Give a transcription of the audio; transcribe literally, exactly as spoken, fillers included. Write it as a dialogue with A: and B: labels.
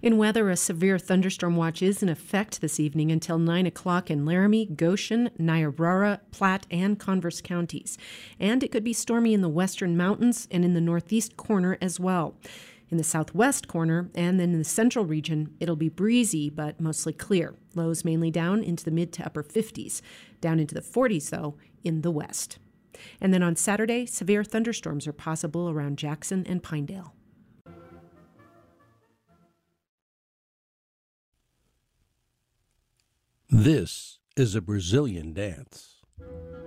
A: In weather, a severe thunderstorm watch is in effect this evening until nine o'clock in Laramie, Goshen, Niobrara, Platte, and Converse counties. And it could be stormy in the western mountains and in the northeast corner as well. In the southwest corner and then in the central region, it'll be breezy but mostly clear. Lows mainly down into the mid to upper fifties. Down into the forties, though, in the west. And then on Saturday, severe thunderstorms are possible around Jackson and Pinedale.
B: This is a Brazilian dance.